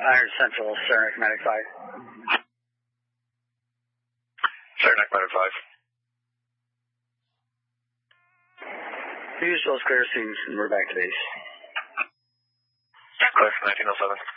Iron Central, Saranac Medic 5. Saranac Medic 5. Usual clear scenes, and we're back to base. Clear, 1907.